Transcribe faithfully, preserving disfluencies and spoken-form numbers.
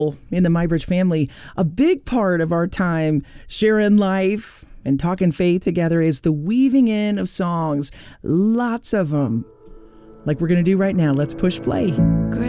in the MyBridge family, a big part of our time sharing life and talking faith together is the weaving in of songs. Lots of them. Like we're going to do right now. Let's push play.